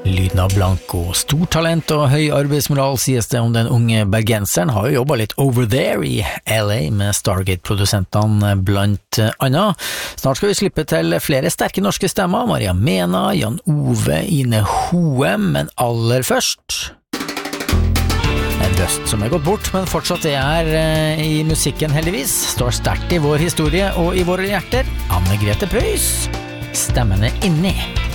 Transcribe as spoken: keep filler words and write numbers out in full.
Lyden av Blanco, stor talent og høy arbeidsmoral sies det om den unge bergenseren, har jo jobbet litt over there i L A med Stargate-produsentene blant annet. Snart skal vi slippe til flere sterke norske stemmer, Maria Mena, Jan Ove, Ine Hoem, men aller først en røst som er gått bort, men fortsatt er i musikken heldigvis, står sterkt i vår historie og i våre hjerter, Anne Grete Preus, Stemmene inni.